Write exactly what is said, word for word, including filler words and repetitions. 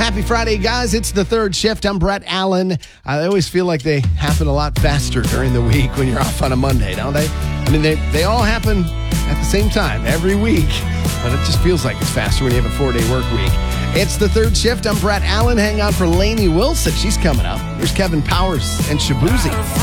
Happy Friday, guys. It's the third shift. I'm Brett Allen. I always feel like they happen a lot faster during the week when you're off on a Monday, don't they? I mean, they, they all happen at the same time every week, but it just feels like it's faster when you have a four-day work week. It's the third shift. I'm Brett Allen. Hang on for Lainey Wilson. She's coming up. Here's Kevin Powers and Shabuzi.